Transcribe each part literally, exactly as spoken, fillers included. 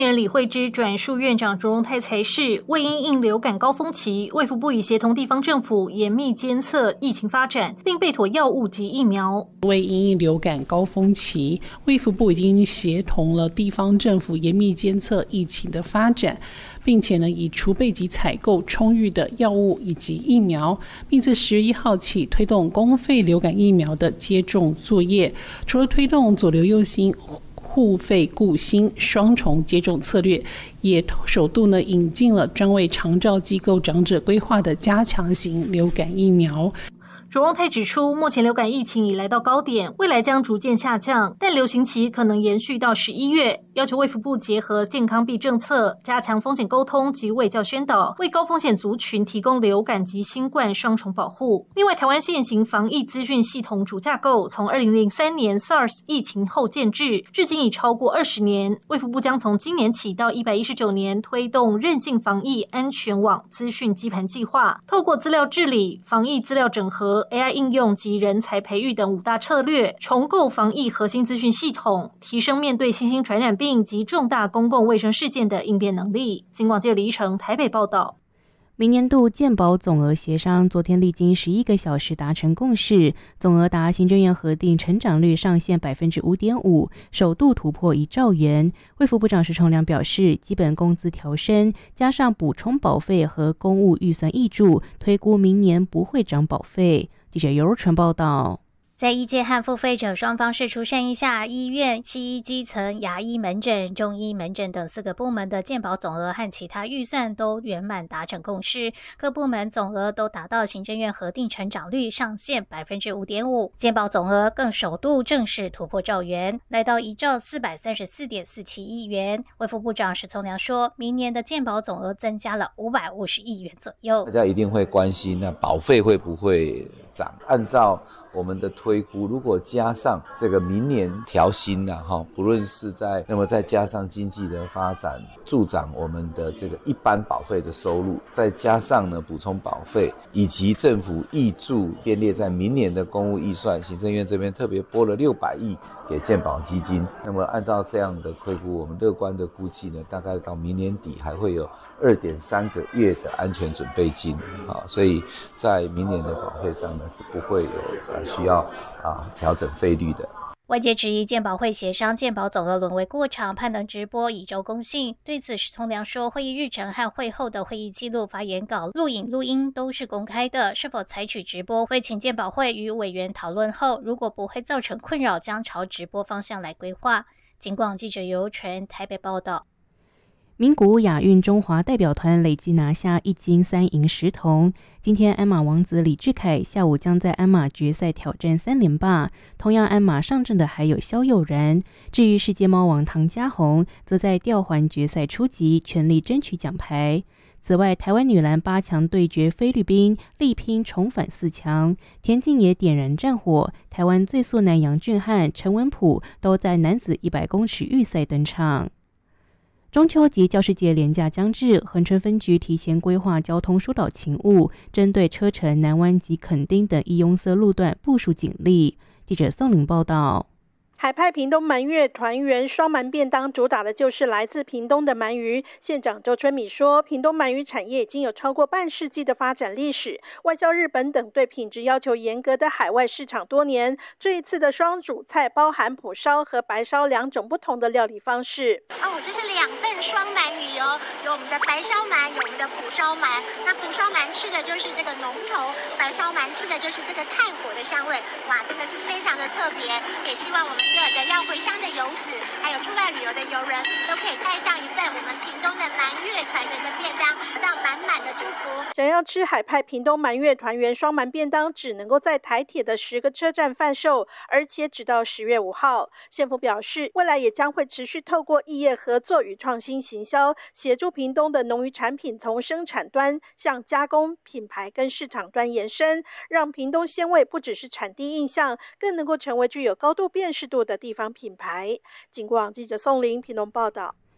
人李惠芝转述院长卓荣泰才是，为因应流感高峰期，卫福部已协同地方政府严密监测疫情发展，并备妥药物及疫苗。 为因应流感高峰期，卫福部已经协同了地方政府严密监测疫情的发展，并且呢以储备及采购充裕的药物以及疫苗，并自十月一号起推动公费流感疫苗的接种作业。除了推动左流右新互费顾新双重接种策略，也首度呢引进了专为长照机构长者规划的加强型流感疫苗。 卓荣泰指出，目前流感疫情已来到高点，未来将逐渐下降，但流行期可能延续到十一月，要求卫福部结合健康币政策，加强风险沟通及卫教宣导，为高风险族群提供流感及新冠双重保护。另外，台湾现行防疫资讯系统主架构从二零零三年 SARS 疫情后建制，至今已超过二十年。卫福部将从今年起到一百一十九年推动韧性防疫安全网资讯基盘计划，透过资料治理、防疫资料整合、A I 应用及人才培育等五大策略，重构防疫核心资讯系统，提升面对新兴传染病及重大公共卫生事件的应变能力。警广记者李依成台北报道。 明年度健保总额协商昨天历经十一个小时达成共识，总额达行政院核定成长率上限 百分之五点五， 首度突破一兆元。卫福部长石崇良表示，基本工资调升加上补充保费和公务预算挹注，推估明年不会涨保费。记者尤若纯报道。 在医界和付费者双方释出善意下，医院、西医基层、牙医门诊、中医门诊等四个部门的健保总额和其他预算都圆满达成共识，各部门总额都达到行政院核定成长率上限 百分之五点五， 健保总额更首度正式突破兆元，来到一兆四百三十四点四七亿元。卫福部长石崇良说，明年的健保总额增加了五百五十亿元左右。 大家一定会关心，那保费会不会涨？按照我们的推估，如果加上这个明年调薪啊，不论是在那么再加上经济的发展助长我们的这个一般保费的收入，再加上呢补充保费以及政府挹注编列在明年的公务预算，行政院这边特别拨了六百亿给健保基金。那么按照这样的推估，我们乐观的估计呢，大概到明年底还会有二点三个月的安全准备金啊，所以在明年的保费上呢是不会有呃需要啊调整费率的。 外界质疑健保会协商健保总额沦为过场，盼能直播以周公信。对此，石崇良说，会议日程和会后的会议记录、发言稿、录影、录音都是公开的，是否采取直播，会请健保会与委员讨论后，如果不会造成困扰，将朝直播方向来规划。警广记者尤纯台北报道。 名古屋亚运中华代表团累计拿下一金三银十铜。今天鞍马王子李智凯下午将在鞍马决赛挑战三连霸，同样鞍马上阵的还有萧佑然。至于世界猫王唐嘉宏，则在吊环决赛出击，全力争取奖牌。此外，台湾女篮八强对决菲律宾，力拼重返四强。田径也点燃战火，台湾最速男杨俊翰、陈文普都在男子一百公尺预赛登场。中秋及教师节连假将至，恒春分局提前规划交通疏导勤务，针对车城、南湾及垦丁等易拥塞路段部署警力。记者宋玲报道。 海派屏东鳗月团圆双鳗便当主打的就是来自屏东的鳗鱼。县长周春米说，屏东鳗鱼产业已经有超过半世纪的发展历史，外销日本等对品质要求严格的海外市场多年。这一次的双主菜包含蒲烧和白烧两种不同的料理方式。 哦，这是两份双鳗鱼哦，有我们的白烧鳗，有我们的蒲烧鳗。那蒲烧鳗吃的就是这个浓稠，白烧鳗吃的就是这个炭火的香味。哇，真的是非常的特别，也希望我们所有的要回乡的游子，还有出外旅游的游人，都可以带上一份我们屏东的鳗月团圆的便当，得到满满的祝福。 想要吃海派屏东鳗月团圆双鳗便当，只能够在台铁的十个车站贩售，而且直到十月五号。县府表示，未来也将会持续透过异业合作与创新行销，协助屏东的农渔产品从生产端向加工、品牌跟市场端延伸，让屏东鲜味不只是产地印象，更能够成为具有高度辨识度的地方品牌。警广记者宋玲屏东报道。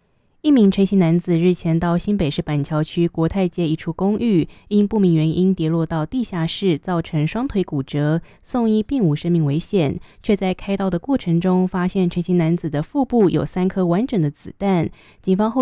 一名陈姓男子日前到新北市板桥区国泰街一处公寓，因不明原因跌落到地下室，造成双腿骨折，送医并无生命危险，却在开刀的过程中发现陈姓男子的腹部有三颗完整的子弹。警方后